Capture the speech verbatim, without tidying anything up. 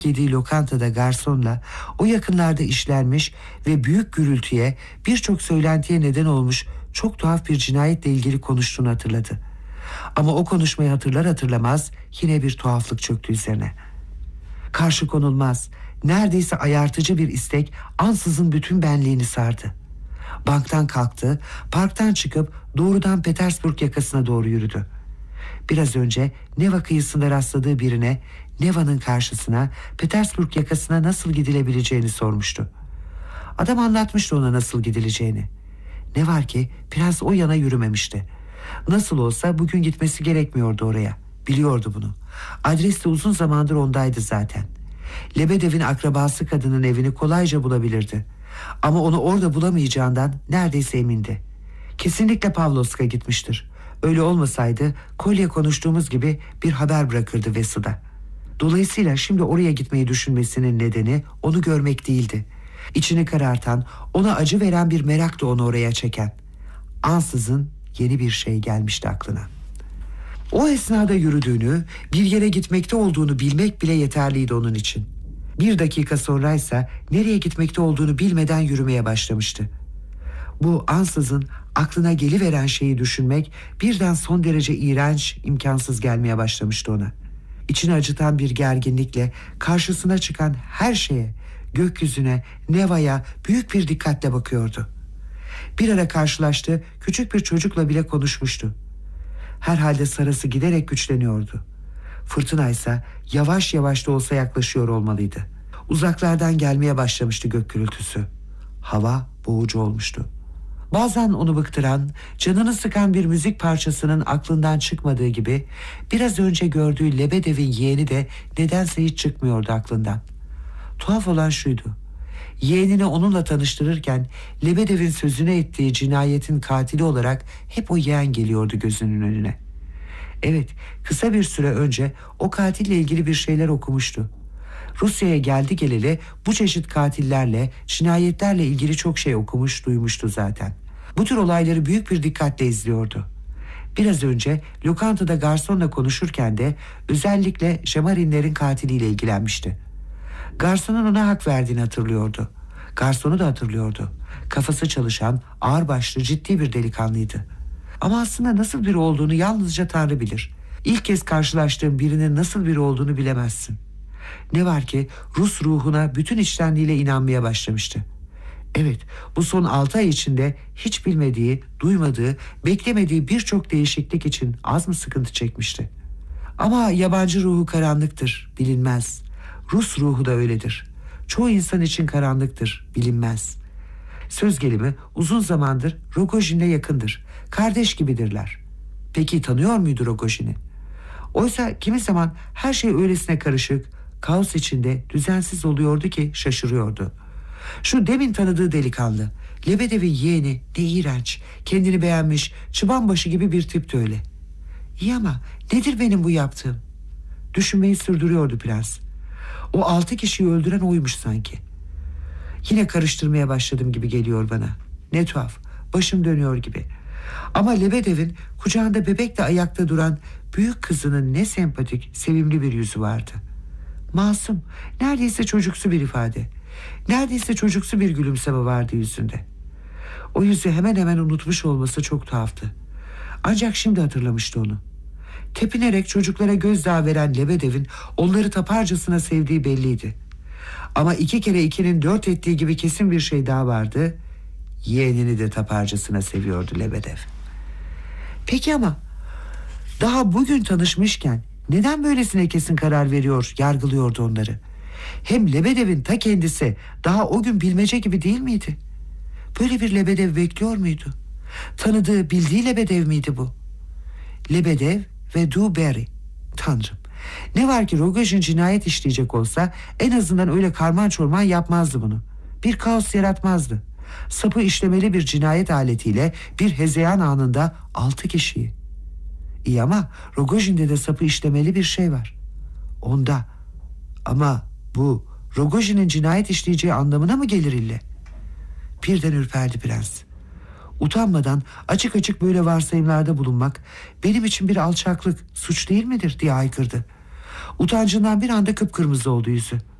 yediği lokantada garsonla o yakınlarda işlenmiş ve büyük gürültüye, birçok söylentiye neden olmuş çok tuhaf bir cinayetle ilgili konuştuğunu hatırladı. Ama o konuşmayı hatırlar hatırlamaz yine bir tuhaflık çöktü üzerine. Karşı konulmaz, neredeyse ayartıcı bir istek ansızın bütün benliğini sardı. Banktan kalktı, parktan çıkıp doğrudan Petersburg yakasına doğru yürüdü. Biraz önce Neva kıyısında rastladığı birine Neva'nın karşısına, Petersburg yakasına nasıl gidilebileceğini sormuştu. Adam anlatmıştı ona nasıl gidileceğini. Ne var ki prens o yana yürümemişti. Nasıl olsa bugün gitmesi gerekmiyordu oraya. Biliyordu bunu. Adres de uzun zamandır ondaydı zaten. Lebedev'in akrabası kadının evini kolayca bulabilirdi. Ama onu orada bulamayacağından neredeyse emindi. Kesinlikle Pavlovsk'a gitmiştir. Öyle olmasaydı Kolye konuştuğumuz gibi bir haber bırakırdı Vesa'da. Dolayısıyla şimdi oraya gitmeyi düşünmesinin nedeni onu görmek değildi. İçini karartan, ona acı veren bir merak da onu oraya çeken. Ansızın yeni bir şey gelmişti aklına. O esnada yürüdüğünü, bir yere gitmekte olduğunu bilmek bile yeterliydi onun için. Bir dakika sonraysa nereye gitmekte olduğunu bilmeden yürümeye başlamıştı. Bu ansızın aklına geliveren şeyi düşünmek birden son derece iğrenç, imkansız gelmeye başlamıştı ona. İçini acıtan bir gerginlikle karşısına çıkan her şeye, gökyüzüne, Neva'ya büyük bir dikkatle bakıyordu. Bir ara karşılaştığı küçük bir çocukla bile konuşmuştu. Herhalde sarası giderek güçleniyordu. Fırtına ise yavaş yavaş da olsa yaklaşıyor olmalıydı. Uzaklardan gelmeye başlamıştı gök gürültüsü. Hava boğucu olmuştu. Bazen onu bıktıran, canını sıkan bir müzik parçasının aklından çıkmadığı gibi biraz önce gördüğü Lebedev'in yeğeni de nedense hiç çıkmıyordu aklından. Tuhaf olan şuydu: yeğenini onunla tanıştırırken Lebedev'in sözüne ettiği cinayetin katili olarak hep o yeğen geliyordu gözünün önüne. Evet, kısa bir süre önce o katille ilgili bir şeyler okumuştu. Rusya'ya geldi geleli bu çeşit katillerle, cinayetlerle ilgili çok şey okumuş, duymuştu zaten. Bu tür olayları büyük bir dikkatle izliyordu. Biraz önce lokantada garsonla konuşurken de özellikle Şamarinlerin katiliyle ilgilenmişti. Garsonun ona hak verdiğini hatırlıyordu. Garsonu da hatırlıyordu. Kafası çalışan, ağırbaşlı, ciddi bir delikanlıydı. Ama aslında nasıl biri olduğunu yalnızca Tanrı bilir. İlk kez karşılaştığın birinin nasıl biri olduğunu bilemezsin. Ne var ki Rus ruhuna bütün içtenliğiyle inanmaya başlamıştı. Evet, bu son altı ay içinde hiç bilmediği, duymadığı, beklemediği birçok değişiklik için az mı sıkıntı çekmişti? Ama yabancı ruhu karanlıktır, bilinmez. Rus ruhu da öyledir. Çoğu insan için karanlıktır, bilinmez. Söz gelimi uzun zamandır Rogojin'le yakındır. Kardeş gibidirler. Peki tanıyor muydu Rogojin'i? Oysa kimi zaman her şey öylesine karışık, kaos içinde düzensiz oluyordu ki şaşırıyordu. Şu demin tanıdığı delikanlı, Lebedev'in yeğeni, ne iğrenç, kendini beğenmiş, çıbanbaşı gibi bir tipti öyle. İyi ama nedir benim bu yaptığım? Düşünmeyi sürdürüyordu prens. O altı kişiyi öldüren oymuş sanki. Yine karıştırmaya başladım gibi geliyor bana. Ne tuhaf, başım dönüyor gibi. Ama Lebedev'in kucağında bebekle ayakta duran büyük kızının ne sempatik, sevimli bir yüzü vardı. Masum, neredeyse çocuksu bir ifade. Neredeyse çocuksu bir gülümseme vardı yüzünde. O yüzü hemen hemen unutmuş olması çok tuhaftı. Ancak şimdi hatırlamıştı onu. Tepinerek çocuklara gözdağı veren Lebedev'in onları taparcasına sevdiği belliydi. Ama iki kere ikinin dört ettiği gibi kesin bir şey daha vardı. Yeğenini de taparcasına seviyordu Lebedev. Peki ama daha bugün tanışmışken neden böylesine kesin karar veriyor, yargılıyordu onları? Hem Lebedev'in ta kendisi daha o gün bilmece gibi değil miydi? Böyle bir Lebedev bekliyor muydu? Tanıdığı, bildiği Lebedev miydi bu? Lebedev ve Dubarry. Tanrım, ne var ki Rogojin cinayet işleyecek olsa en azından öyle karman çorman yapmazdı bunu. Bir kaos yaratmazdı. Sapı işlemeli bir cinayet aletiyle bir hezeyan anında altı kişiyi. İyi ama Rogojin'de de sapı işlemeli bir şey var. Onda. Ama bu Rogojin'in cinayet işleyeceği anlamına mı gelir ille? Birden ürperdi prens. Utanmadan açık açık böyle varsayımlarda bulunmak benim için bir alçaklık, suç değil midir diye haykırdı. Utancından bir anda kıpkırmızı oldu yüzü.